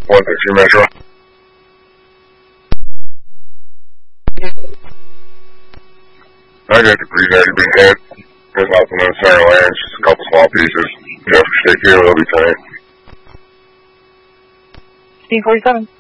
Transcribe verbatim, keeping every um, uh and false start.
one six two Metro. I got the breeze already been hit. There's nothing in the center lane, it's just a couple small pieces. You have to stay here, it'll be tight. Steam forty-seven.